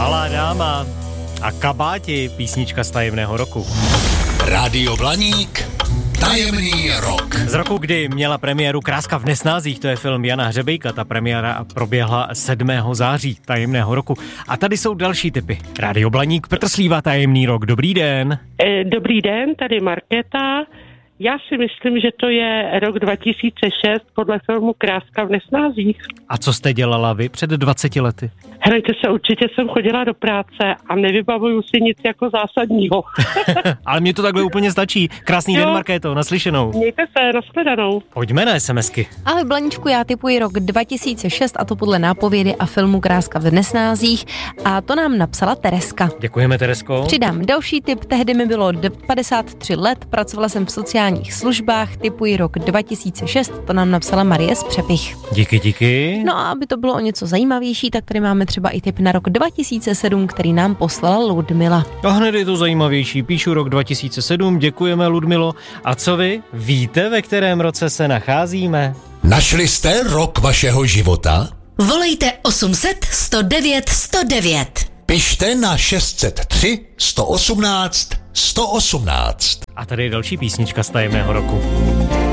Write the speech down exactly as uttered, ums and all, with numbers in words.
Malá dáma a kabáti, písnička z tajemného roku. Rádio Blaník, tajemný rok. Z roku, kdy měla premiéru Kráska v nesnázích, to je film Jana Hřebejka, ta premiéra proběhla sedmého září tajemného roku. A tady jsou další tipy. Rádio Blaník, Petr Slíva, tajemný rok, dobrý den. Dobrý den, tady Markéta. Já si myslím, že to je rok dva tisíce šest podle filmu Kráska v nesnázích. A co jste dělala vy před dvaceti lety? Hrajte se, určitě jsem chodila do práce a nevybavuju si nic jako zásadního. Ale mně to takhle úplně stačí. Krásný jo. Den, Markéto, naslyšenou. Mějte se, nashledanou. Pojďme na SMSky. Ahoj Blaníčku, já tipuji rok dva tisíce šest a to podle nápovědy a filmu Kráska v nesnázích a to nám napsala Tereska. Děkujeme, Teresko. Přidám další tip, tehdy mi bylo padesát tři let, pracovala jsem v sociálních službách, tipuji rok dva tisíce šest, to nám napsala Marie z Přepich. Díky, díky. No a aby to bylo o něco zajímavější, tak tady máme třeba i tip na rok dva tisíce sedm, který nám poslala Ludmila. A hned je to zajímavější, píšu rok dva tisíce sedm, děkujeme Ludmilo. A co vy? Víte, ve kterém roce se nacházíme? Našli jste rok vašeho života? Volejte osm set sto devět sto devět. Pište na šest set tři sto osmnáct sto osmnáct. A tady je další písnička z tajemného roku.